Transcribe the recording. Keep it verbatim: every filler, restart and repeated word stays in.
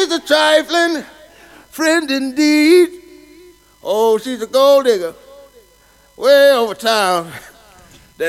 is a trifling friend indeed. Oh, she's a gold digger way over town.